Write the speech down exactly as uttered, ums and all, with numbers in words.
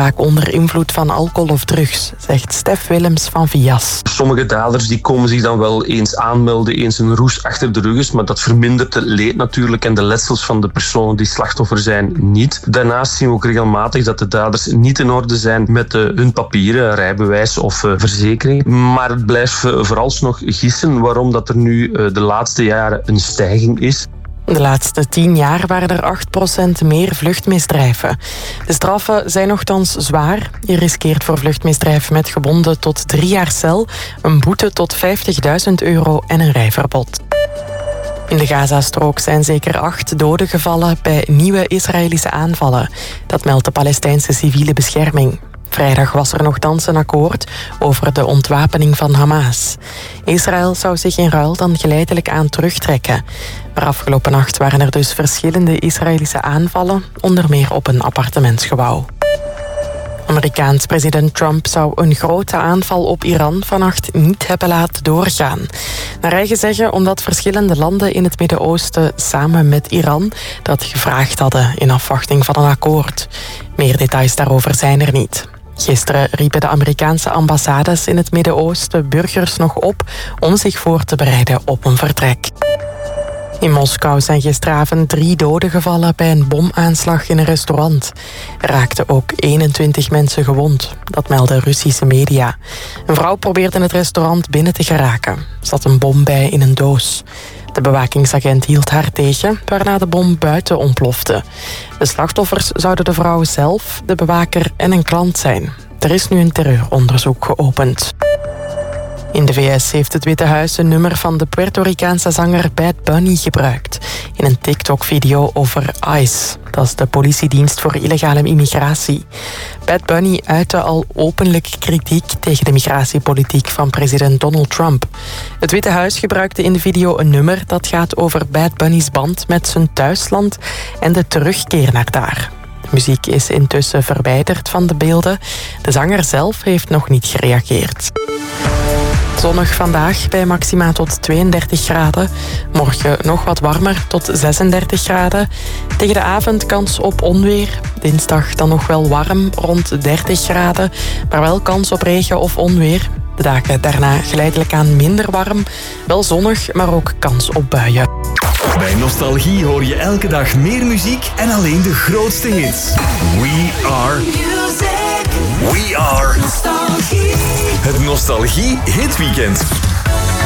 vaak onder invloed van alcohol of drugs, zegt Stef Willems van Vias. Sommige daders die komen zich dan wel eens aanmelden, eens een roes achter de rug is, maar dat vermindert het leed natuurlijk en de letsels van de personen die slachtoffer zijn niet. Daarnaast zien we ook regelmatig dat de daders niet in orde zijn met uh, hun papieren, rijbewijs of uh, verzekering. Maar het blijft uh, vooralsnog gissen waarom dat er nu uh, de laatste jaren een stijging is. De laatste tien jaar waren er acht procent meer vluchtmisdrijven. De straffen zijn nochtans zwaar. Je riskeert voor vluchtmisdrijven met gebonden tot drie jaar cel, een boete tot vijftigduizend euro en een rijverbod. In de Gazastrook zijn zeker acht doden gevallen bij nieuwe Israëlische aanvallen. Dat meldt de Palestijnse civiele bescherming. Vrijdag was er nogthans een akkoord over de ontwapening van Hamas. Israël zou zich in ruil dan geleidelijk aan terugtrekken. Maar afgelopen nacht waren er dus verschillende Israëlische aanvallen, onder meer op een appartementsgebouw. Amerikaans president Trump zou een grote aanval op Iran vannacht niet hebben laten doorgaan. Naar eigen zeggen omdat verschillende landen in het Midden-Oosten samen met Iran dat gevraagd hadden in afwachting van een akkoord. Meer details daarover zijn er niet. Gisteren riepen de Amerikaanse ambassades in het Midden-Oosten burgers nog op om zich voor te bereiden op een vertrek. In Moskou zijn gisteravond drie doden gevallen bij een bomaanslag in een restaurant. Er raakten ook eenentwintig mensen gewond. Dat melden Russische media. Een vrouw probeerde het restaurant binnen te geraken. Er zat een bom bij in een doos. De bewakingsagent hield haar tegen, waarna de bom buiten ontplofte. De slachtoffers zouden de vrouw zelf, de bewaker en een klant zijn. Er is nu een terreuronderzoek geopend. In de V S heeft het Witte Huis een nummer van de Puerto Ricaanse zanger Bad Bunny gebruikt. In een TikTok-video over ICE. Dat is de politiedienst voor illegale immigratie. Bad Bunny uitte al openlijk kritiek tegen de migratiepolitiek van president Donald Trump. Het Witte Huis gebruikte in de video een nummer dat gaat over Bad Bunny's band met zijn thuisland en de terugkeer naar daar. De muziek is intussen verwijderd van de beelden. De zanger zelf heeft nog niet gereageerd. Zonnig vandaag bij maxima tot tweeëndertig graden. Morgen nog wat warmer tot zesendertig graden. Tegen de avond kans op onweer. Dinsdag dan nog wel warm rond dertig graden. Maar wel kans op regen of onweer. De dagen daarna geleidelijk aan minder warm. Wel zonnig, maar ook kans op buien. Bij Nostalgie hoor je elke dag meer muziek en alleen de grootste hits. We are music. We are Nostalgie. Het Nostalgie Hitweekend.